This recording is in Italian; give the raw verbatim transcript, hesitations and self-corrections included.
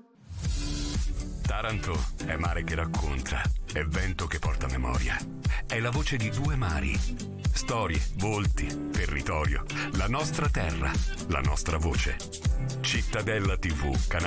Taranto è mare che racconta, è vento che porta memoria. È la voce di due mari. Storie, volti, territorio, la nostra terra, la nostra voce. Cittadella tivù, canale